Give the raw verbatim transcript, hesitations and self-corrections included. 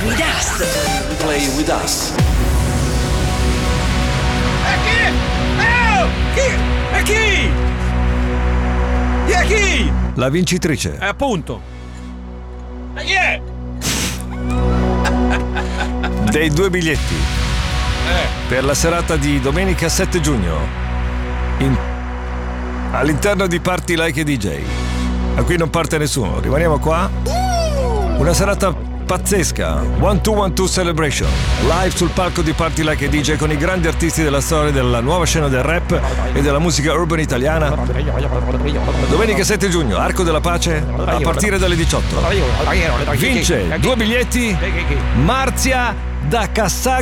with us. Play with us. E chi? Oh! Chi? E chi? Chi è chi? La vincitrice. Eh, appunto. E chi è? Dei due biglietti. Eh. Per la serata di domenica sette giugno. In... All'interno di Party Like a D J. A cui non parte nessuno. Rimaniamo qua. Una serata pazzesca. One two one two Celebration. Live sul palco di Party Like a D J con i grandi artisti della storia della nuova scena del rap e della musica urban italiana. Domenica sette giugno, Arco della Pace, a partire dalle diciotto. Vince due biglietti Marzia da Cassago.